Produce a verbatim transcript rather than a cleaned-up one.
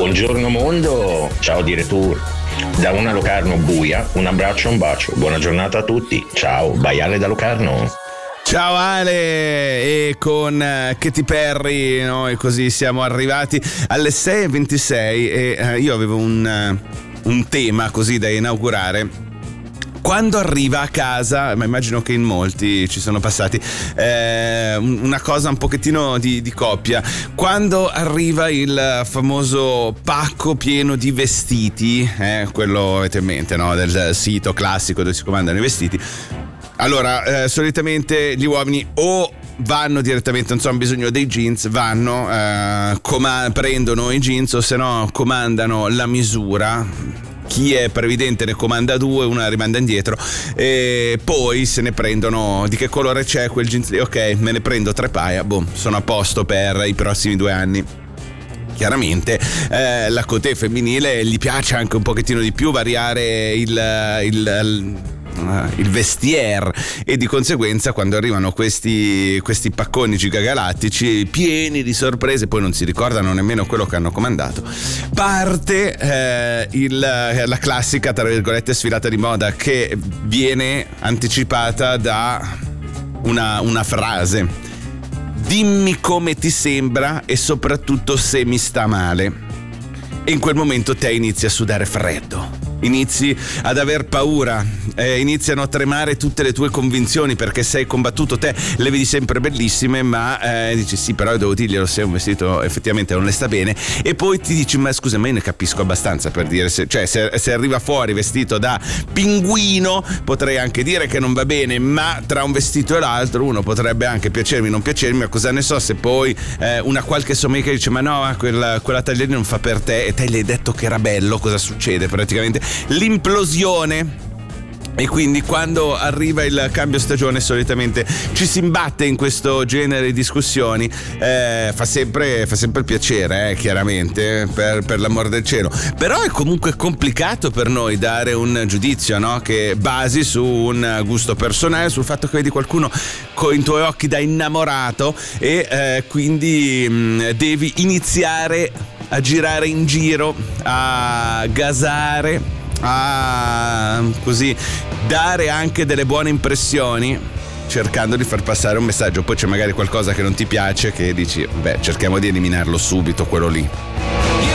Buongiorno mondo, ciao direttore. Da una Locarno buia, un abbraccio e un bacio. Buona giornata a tutti. Ciao, Baiale da Locarno. Ciao Ale, e con Katy Perry noi così siamo arrivati alle sei e ventisei e uh, io avevo un, uh, un tema così da inaugurare. Quando arriva a casa, ma immagino che in molti ci sono passati, eh, una cosa un pochettino di, di coppia, quando arriva il famoso pacco pieno di vestiti, eh, quello avete in mente, no? Del sito classico dove si comandano i vestiti. Allora, eh, solitamente gli uomini o vanno direttamente, non so, hanno bisogno dei jeans, vanno, eh, com- prendono i jeans o se no comandano la misura. Chi è previdente ne comanda due, una rimanda indietro e poi se ne prendono di che colore c'è quel jeans lì, ok, me ne prendo tre paia, boh, sono a posto per i prossimi due anni. Chiaramente eh, la coté femminile gli piace anche un pochettino di più variare il, il, il il vestiaire e di conseguenza quando arrivano questi, questi pacconi gigagalattici pieni di sorprese, poi non si ricordano nemmeno quello che hanno comandato, parte eh, il, la classica tra virgolette sfilata di moda che viene anticipata da una, una frase: dimmi come ti sembra e soprattutto se mi sta male. E in quel momento te inizi a sudare freddo, inizi ad aver paura, eh, iniziano a tremare tutte le tue convinzioni perché sei combattuto, te le vedi sempre bellissime ma eh, dici sì però io devo dirglielo se un vestito effettivamente non le sta bene e poi ti dici ma scusa ma io ne capisco abbastanza per dire se, cioè se, se arriva fuori vestito da pinguino potrei anche dire che non va bene, ma tra un vestito e l'altro uno potrebbe anche piacermi non piacermi, ma cosa ne so se poi eh, una qualche sommica dice ma no quella, quella tagliatina non fa per te e te le hai detto che era bello, cosa succede? Praticamente l'implosione. E quindi quando arriva il cambio stagione solitamente ci si imbatte in questo genere di discussioni, eh, fa sempre fa sempre piacere, eh, chiaramente, per, per l'amor del cielo, però è comunque complicato per noi dare un giudizio, no? Che basi su un gusto personale, sul fatto che vedi qualcuno con i tuoi occhi da innamorato e eh, quindi mh, devi iniziare a girare in giro, a gasare, a così dare anche delle buone impressioni cercando di far passare un messaggio. Poi c'è magari qualcosa che non ti piace che dici beh cerchiamo di eliminarlo subito quello lì.